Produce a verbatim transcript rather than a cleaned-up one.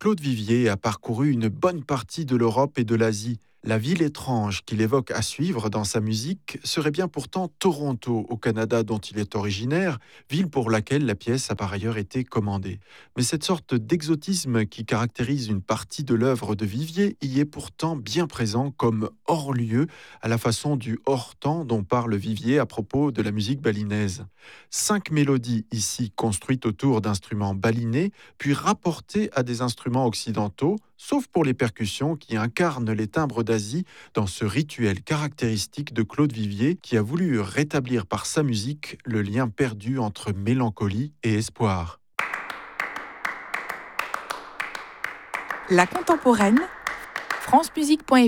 Claude Vivier a parcouru une bonne partie de l'Europe et de l'Asie. La ville étrange qu'il évoque à suivre dans sa musique serait bien pourtant Toronto, au Canada, dont il est originaire, ville pour laquelle la pièce a par ailleurs été commandée. Mais cette sorte d'exotisme qui caractérise une partie de l'œuvre de Vivier y est pourtant bien présent comme hors-lieu, à la façon du hors-temps dont parle Vivier à propos de la musique balinaise. Cinq mélodies ici construites autour d'instruments balinés, puis rapportées à des instruments occidentaux, sauf pour les percussions qui incarnent les timbres d'Asie dans ce rituel caractéristique de Claude Vivier qui a voulu rétablir par sa musique le lien perdu entre mélancolie et espoir. La contemporaine, francemusique point f r